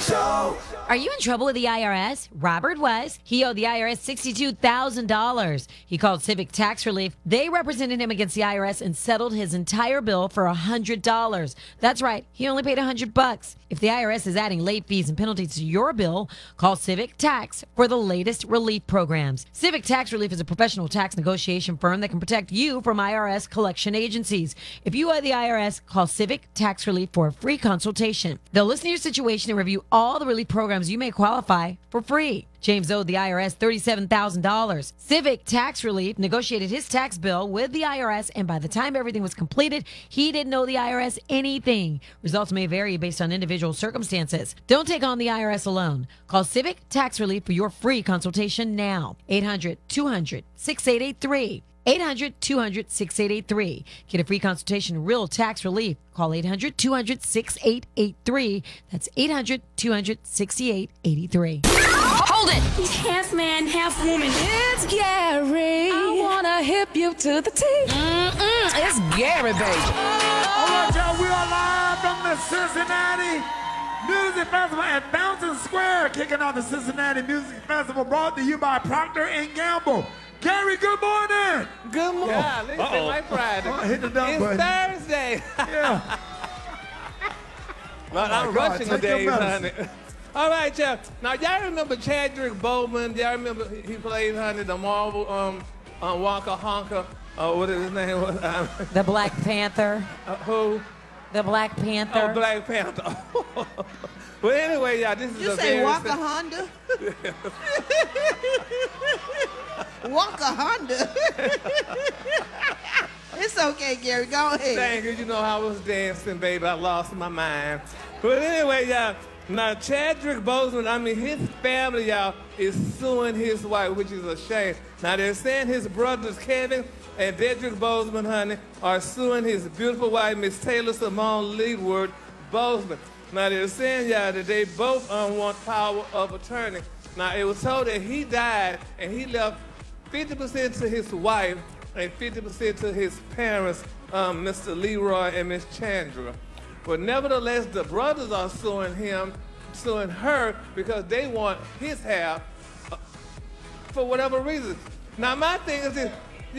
Show. Are you in trouble with the IRS? Robert was. He owed the IRS $62,000. He called Civic Tax Relief. They represented him against the IRS and settled his entire bill for $100. That's right. He only paid $100. If the IRS is adding late fees and penalties to your bill, call Civic Tax for the latest relief programs. Civic Tax Relief is a professional tax negotiation firm that can protect you from IRS collection agencies. If you owe the IRS, call Civic Tax Relief for a free consultation. They'll listen to your situation and review all the relief programs you may qualify for free. James owed the IRS $37,000. Civic Tax Relief negotiated his tax bill with the IRS, and by the time everything was completed, he didn't owe the IRS anything. Results may vary based on individual circumstances. Don't take on the IRS alone. Call Civic Tax Relief for your free consultation now. 800-200-6883. 800-200-6883. Get a free consultation, real tax relief. Call 800-200-6883. That's 800-200-6883. Hold it! He's half man, half woman. It's Gary. I wanna hip you to the T. It's Gary, baby. All right, y'all, we are live from the Cincinnati Music Festival at Fountain Square, kicking off the Cincinnati Music Festival, brought to you by Procter & Gamble. Gary, good morning. Good morning. Yeah, listen, my Friday. Hit the dump button. It's Thursday. Yeah. Well, I'm rushing today, honey. All right, y'all. Now, y'all remember Chadwick Boseman? Y'all remember he played, honey, the Marvel Wonka Honka? What is his name? The Black Panther. Who? The Black Panther. Oh, Black Panther. Well, anyway, y'all, this is You a say very... Waka Honda? Waka Honda. It's okay, Gary. Go ahead. Thank you. You know, I was dancing, baby. I lost my mind. But anyway, y'all, now Chadwick Boseman, I mean, his family, y'all, is suing his wife, which is a shame. Now, they're saying his brothers, Kevin and Dedrick Boseman, honey, are suing his beautiful wife, Miss Taylor Simone Leadward Boseman. Now, they're saying, y'all, that they both want power of attorney. Now, it was told that he died and he left 50% to his wife and 50% to his parents, Mr. Leroy and Miss Chandra. But nevertheless, the brothers are suing her because they want his half for whatever reason. Now, my thing is this,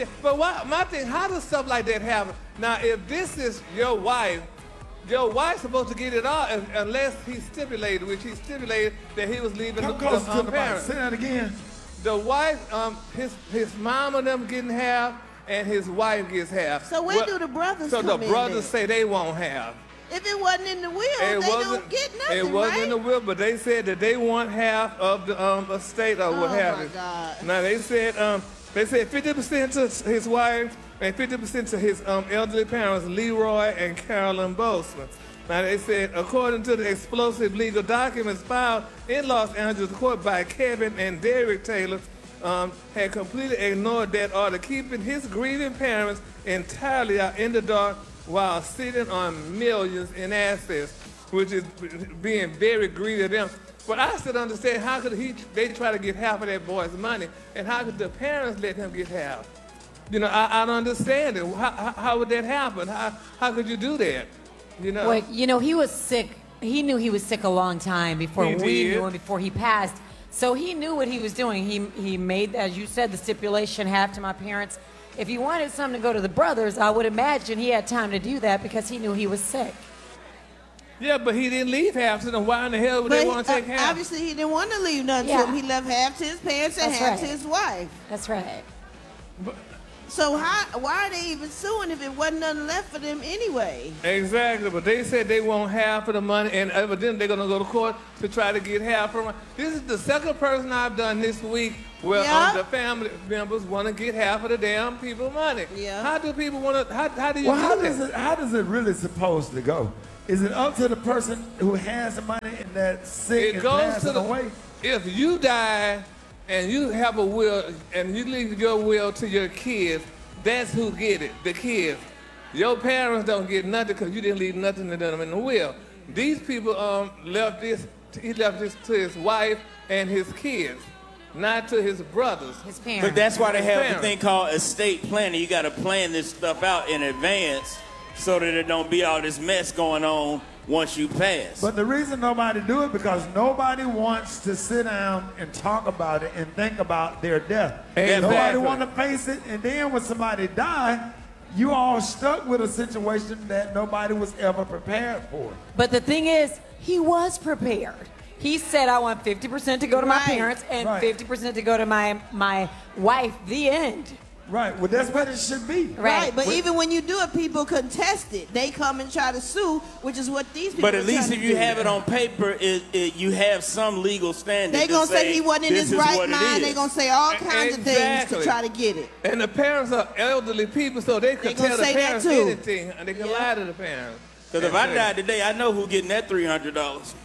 how does stuff like that happen? Now, if this is your wife's supposed to get it all unless he stipulated, which he stipulated that he was leaving the parents. Say that again. The wife, his mom and them getting half, and his wife gets half. So where do the brothers come in? So the brothers say they won't have. If it wasn't in the will, they don't get nothing, It wasn't right? in the will, but they said that they want half of the estate or what have you. Oh, my God. Now, they said 50% to his wife and 50% to his elderly parents, Leroy and Carolyn Boseman. Now, they said, according to the explosive legal documents filed in Los Angeles court by Kevin and Derek Taylor, had completely ignored that order, keeping his grieving parents entirely out in the dark while sitting on millions in assets, which is being very greedy of them. But I still understand, how could they try to get half of that boy's money, and how could the parents let him get half? You know, I don't understand it. How would that happen? How could you do that? You know? Well, you know, he was sick. He knew he was sick a long time before we knew him, before he passed. So he knew what he was doing. He made, as you said, the stipulation, half to my parents. If he wanted something to go to the brothers, I would imagine he had time to do that because he knew he was sick. Yeah, but he didn't leave half to them. Why in the hell would they want to take half? Obviously, he didn't want to leave nothing to him. He left half to his parents and half to his wife. That's right. So why are they even suing if it wasn't nothing left for them anyway? Exactly, but they said they want half of the money, and evidently they're going to go to court to try to get half of it. This is the second person I've done this week where the family members want to get half of the damn people money. Yeah. How do people want to, how do you do that? How does it really supposed to go? Is it up to the person who has the money and that's sick and passing away? If you die and you have a will and you leave your will to your kids, that's who get it, the kids. Your parents don't get nothing because you didn't leave nothing to them in the will. These people he left this to his wife and his kids, not to his brothers. His parents. But that's why they have a thing called estate planning. You got to plan this stuff out in advance so that it don't be all this mess going on once you pass. But the reason nobody do it because nobody wants to sit down and talk about it and think about their death. Exactly. Nobody want to face it, and then when somebody die, you all stuck with a situation that nobody was ever prepared for. But the thing is, he was prepared. He said, I want 50% to go to my parents and 50% to go to my wife, the end. Right, well, that's what it should be. Right, but even when you do it, people contest it. They come and try to sue, which is what these people But are at least trying if to you do. have it on paper, you have some legal standing. They gonna say he wasn't in this his is right what it mind. They is. gonna say all kinds of things to try to get it. And the parents are elderly people, so they could gonna tell the say that parents too. anything, and they can lie to the parents. Because if I died today, I know who's getting that $300.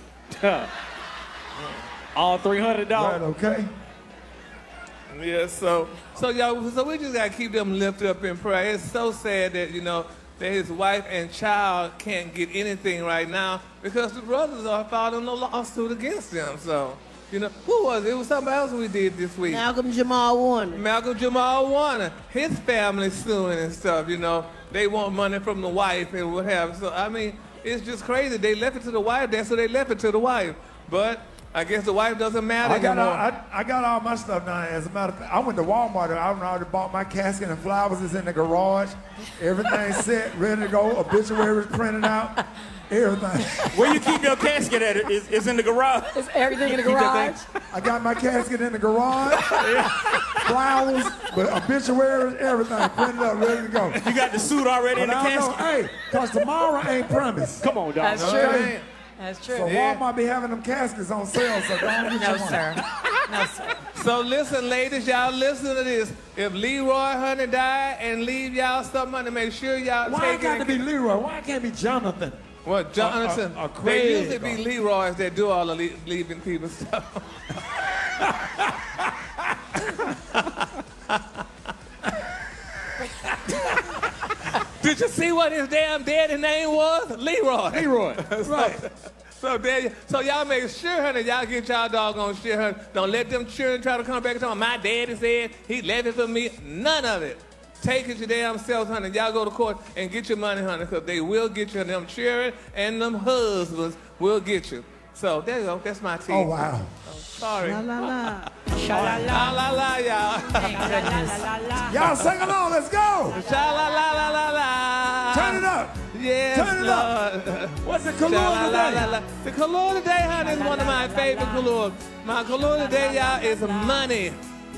All $300. Right, okay. Yeah, so y'all, so we just gotta keep them lifted up in prayer. It's so sad that that his wife and child can't get anything right now because the brothers are filing a lawsuit against them. So, who was it? It was somebody else we did this week. Malcolm Jamal Warner. Malcolm Jamal Warner. His family suing and stuff. They want money from the wife and what have. So I mean, it's just crazy. They left it to the wife. That's so they left it to the wife. But I guess the wife doesn't matter anymore. I got all my stuff now. As a matter of fact, I went to Walmart. I already bought my casket and flowers is in the garage. Everything's set, ready to go. Obituaries printed out. Everything. Where you keep your casket at? It's in the garage. Is everything in the garage? I got my casket in the garage. Flowers, but obituaries, everything printed up, ready to go. You got the suit already in the casket? Hey, because tomorrow ain't promised. Come on, dog. That's true. That's true. So Walmart be having them caskets on sale, so don't get No, you one. sir. No, sir. So listen, ladies, y'all listen to this. If Leroy Honey died and leave y'all some money, make sure y'all Why take it got it. to be Leroy? Why it can't be Jonathan? Well, Jonathan, Or they Craig, usually be Leroy's that do all the leaving people stuff. Did you see what his damn daddy name was? Leroy. Leroy. Right. So y'all make sure, honey, y'all get y'all doggone shit, honey. Don't let them children try to come back and tell me, my daddy said he left it for me. None of it. Take it your damn selves, honey. Y'all go to court and get your money, honey, because they will get you. Them children and them husbands will get you. So there you go. That's my team. Oh, wow. Sorry. La la la. La la la, y'all. Y'all sing along, let's go. Sha la la la la la. Turn it up. Yes, Turn it up. Lord. What's the Sha color la la la today? la. The color today, honey, is one of my favorite colors. My color today, y'all, is money.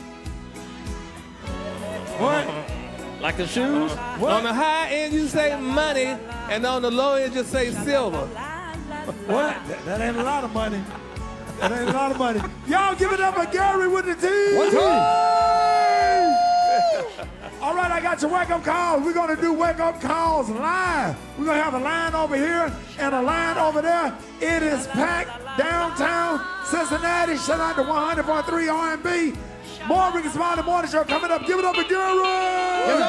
What? Like the shoes? On the high end, you say money, and on the low end, you say silver. What? That ain't a lot of money. That ain't a lot of money. Y'all give it up for Gary with the team. What team? All right, I got your wake-up calls. We're going to do wake-up calls live. We're going to have a line over here and a line over there. It is packed downtown Cincinnati. Shout out to 100.3 R&B. More Ricky Smiley Morning Show coming up. Give it up for Gary.